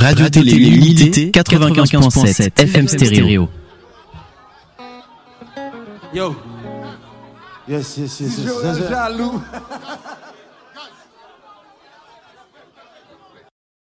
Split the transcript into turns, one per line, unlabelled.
Radio Télé Humilité 95.7 FM Stéréo.
Yo.
Yes.
Jaloux.